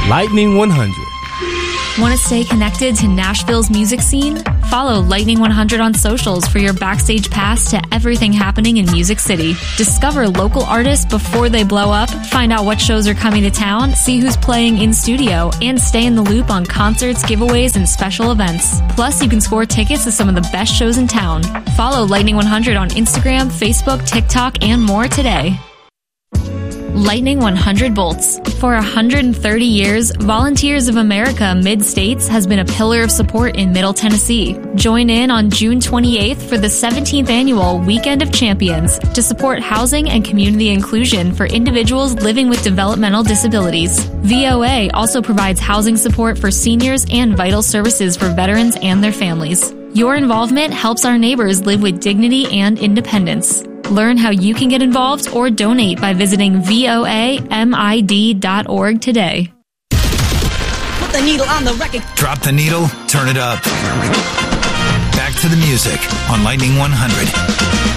Lightning 100. Want to stay connected to Nashville's music scene? Follow Lightning 100 on socials for your backstage pass to everything happening in Music City. Discover local artists before they blow up, find out what shows are coming to town, see who's playing in studio, and stay in the loop on concerts, giveaways, and special events. Plus, you can score tickets to some of the best shows in town. Follow Lightning 100 on Instagram, Facebook, TikTok, and more today. Lightning 100 Volts. For 130 years, Volunteers of America Mid-States has been a pillar of support in Middle Tennessee. Join in on June 28th for the 17th annual Weekend of Champions to support housing and community inclusion for individuals living with developmental disabilities. VOA also provides housing support for seniors and vital services for veterans and their families. Your involvement helps our neighbors live with dignity and independence. Learn how you can get involved or donate by visiting voamid.org today. Put the needle on the record. Drop the needle, turn it up. Back to the music on Lightning 100.